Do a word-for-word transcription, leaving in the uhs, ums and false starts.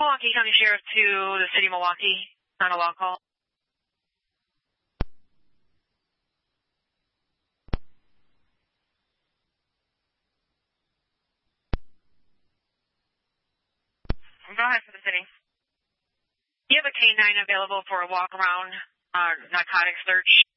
Milwaukee County Sheriff to the City of Milwaukee on a law call. Go ahead for the city. Do you have a K nine available for a walk around uh, narcotics search?